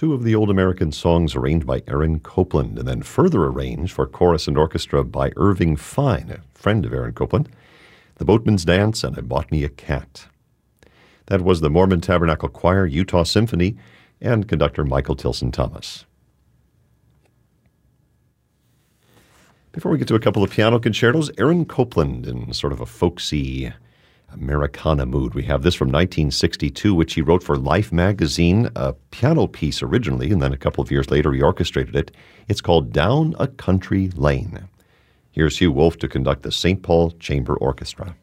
Two of the old American songs arranged by Aaron Copland and then further arranged for chorus and orchestra by Irving Fine, a friend of Aaron Copland. The Boatman's Dance and I Bought Me a Cat. That was the Mormon Tabernacle Choir, Utah Symphony, and conductor Michael Tilson Thomas. Before we get to a couple of piano concertos, Aaron Copland in sort of a folksy Americana mood. We have this from 1962, which he wrote for Life magazine, a piano piece originally, and then a couple of years later he orchestrated it. It's called Down a Country Lane. Here's Hugh Wolf to conduct the St. Paul Chamber Orchestra.